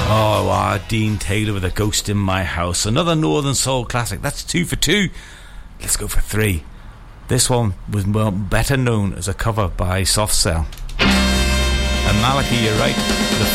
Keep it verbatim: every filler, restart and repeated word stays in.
Oh, wow, Dean Taylor with A Ghost in My House. Another Northern Soul classic. That's two for two. Let's go for three. This one was more, better known as a cover by Soft Cell. And Malachi, you're right. The